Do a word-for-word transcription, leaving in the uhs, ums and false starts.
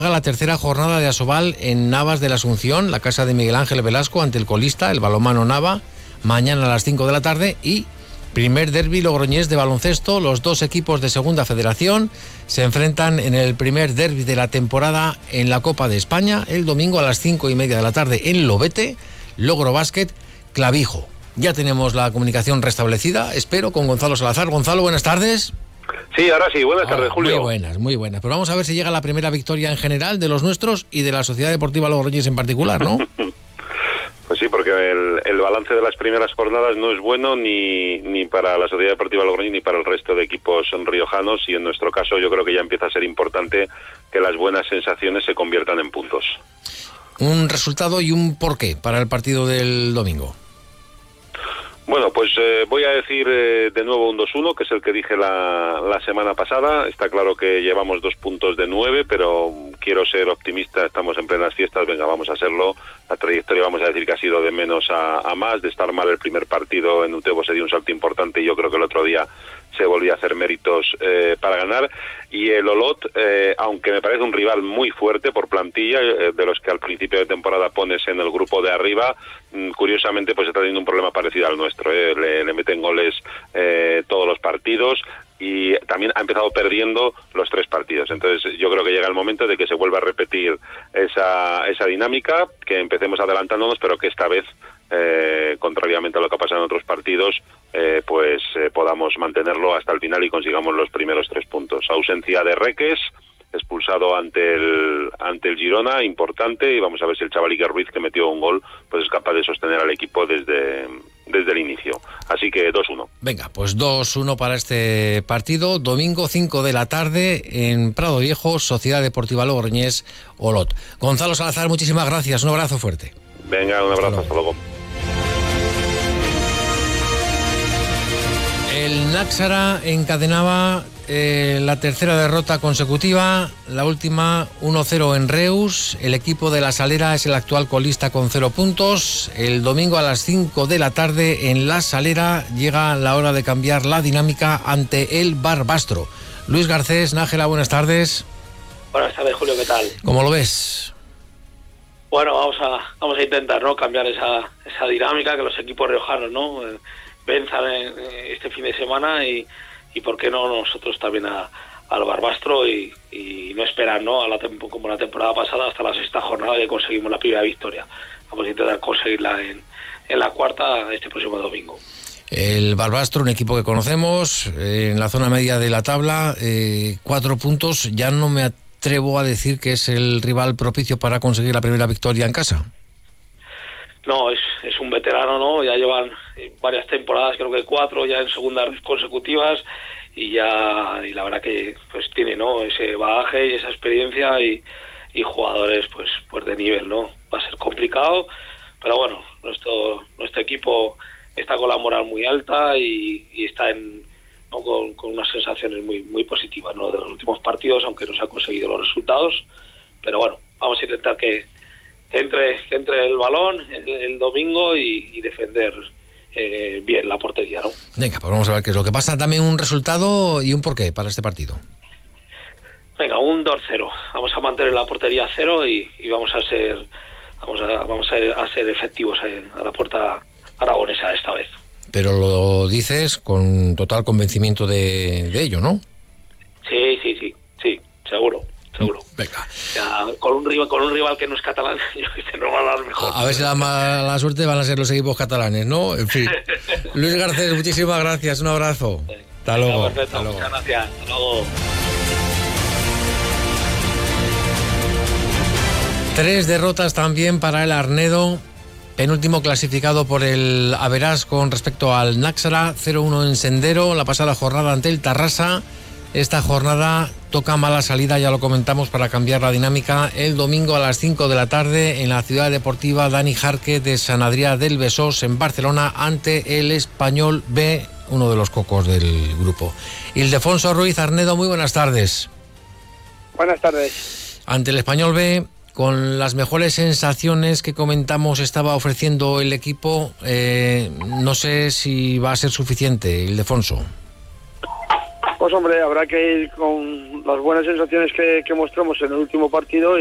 La tercera jornada de Asobal en Navas de la Asunción, la casa de Miguel Ángel Velasco ante el colista, el balonmano Nava, mañana a las cinco de la tarde. Y primer derbi logroñés de baloncesto, los dos equipos de Segunda Federación se enfrentan en el primer derbi de la temporada en la Copa de España, el domingo a las cinco y media de la tarde en Lobete, Logro Básquet, Clavijo. Ya tenemos la comunicación restablecida, espero, con Gonzalo Salazar. Gonzalo, buenas tardes. Sí, ahora sí, buenas tardes, Ahora, Julio. Muy buenas, muy buenas. Pero vamos a ver si llega la primera victoria en general de los nuestros y de la Sociedad Deportiva Logroñés en particular, ¿no? Pues sí, porque el, el balance de las primeras jornadas no es bueno ni, ni para la Sociedad Deportiva Logroñés ni para el resto de equipos riojanos, y en nuestro caso yo creo que ya empieza a ser importante que las buenas sensaciones se conviertan en puntos. Un resultado y un porqué para el partido del domingo. Bueno, pues eh, voy a decir eh, de nuevo un dos uno, que es el que dije la, la semana pasada. Está claro que llevamos dos puntos de nueve, pero quiero ser optimista, estamos en plenas fiestas, venga, vamos a hacerlo. La trayectoria, vamos a decir que ha sido de menos a, a más. De estar mal el primer partido en Utebo se dio un salto importante y yo creo que el otro día se volvió a hacer méritos eh, para ganar. Y el Olot, eh, aunque me parece un rival muy fuerte por plantilla, eh, de los que al principio de temporada pones en el grupo de arriba, mmm, curiosamente pues está teniendo un problema parecido al nuestro, eh. le, le meten goles eh, todos los partidos y también ha empezado perdiendo los tres partidos. Entonces yo creo que llega el momento de que se vuelva a repetir esa, esa dinámica, que empecemos adelantándonos, pero que esta vez, Eh, contrariamente a lo que ha pasado en otros partidos, eh, pues eh, podamos mantenerlo hasta el final y consigamos los primeros tres puntos. Ausencia de Reques, expulsado ante el ante el Girona, importante, y vamos a ver si el chaval Iker Ruiz, que metió un gol, pues es capaz de sostener al equipo desde, desde el inicio. Así que dos uno. Venga, pues dos uno para este partido, domingo cinco de la tarde en Prado Viejo, Sociedad Deportiva Logroñés, Olot. Gonzalo Salazar, muchísimas gracias, un abrazo fuerte. Venga, un abrazo, hasta luego. El Náxara encadenaba eh, la tercera derrota consecutiva, la última uno cero en Reus. El equipo de La Salera es el actual colista con cero puntos. El domingo a las cinco de la tarde en La Salera llega la hora de cambiar la dinámica ante el Barbastro. Luis Garcés, Nájera, buenas tardes. Buenas tardes, Julio, ¿qué tal? ¿Cómo lo ves? Bueno, vamos a vamos a intentar, ¿no?, cambiar esa esa dinámica, que los equipos riojanos, ¿no?, eh, venzan en, eh, este fin de semana y, y por qué no nosotros también a, al Barbastro y, y no esperar, ¿no?, a la tempo, como la temporada pasada, hasta la sexta jornada que conseguimos la primera victoria. Vamos a intentar conseguirla en, en la cuarta este próximo domingo. El Barbastro, un equipo que conocemos, eh, en la zona media de la tabla, eh, cuatro puntos, ya no me atrevo a decir que es el rival propicio para conseguir la primera victoria en casa. No, es, es un veterano, ¿no? Ya llevan varias temporadas, creo que cuatro ya en segundas consecutivas, y ya y la verdad que pues tiene, ¿no?, ese bagaje y esa experiencia y, y jugadores pues pues de nivel, ¿no? Va a ser complicado, pero bueno, nuestro nuestro equipo está con la moral muy alta y, y está en ¿no? con, con unas sensaciones muy muy positivas, ¿no?, de los últimos partidos, aunque no se han conseguido los resultados, pero bueno, vamos a intentar que entre, que entre el balón el, el domingo y, y defender eh, bien la portería, ¿no? Venga, pues vamos a ver qué es lo que pasa. También un resultado y un porqué para este partido. Venga, un dos cero. Vamos a mantener la portería cero y, y vamos a ser vamos a vamos a, a ser efectivos en, a la puerta aragonesa esta vez. Pero lo dices con total convencimiento de, de ello, ¿no? Sí, sí, sí, sí, seguro. Seguro. Venga. Ya, con un rival con un rival que no es catalán, yo creo que no va a dar mejor. A, a ver si la mala suerte van a ser los equipos catalanes, ¿no? En fin. Luis Garcés, muchísimas gracias, un abrazo. Sí. Hasta luego. Perfecto, hasta luego. Muchas gracias. Hasta luego. Tres derrotas también para el Arnedo, penúltimo clasificado por el Averás con respecto al Náxara, cero uno en Sendero, la pasada jornada ante el Tarrasa. Esta jornada toca mala salida, ya lo comentamos, para cambiar la dinámica. El domingo a las cinco de la tarde en la Ciudad Deportiva Dani Jarque de Sant Adrià del Besós, en Barcelona, ante el Español B, uno de los cocos del grupo. Ildefonso Ruiz, Arnedo, muy buenas tardes. Buenas tardes. Ante el Español B, con las mejores sensaciones que comentamos estaba ofreciendo el equipo, eh, no sé si va a ser suficiente, Ildefonso. Pues hombre, habrá que ir con las buenas sensaciones que, que mostramos en el último partido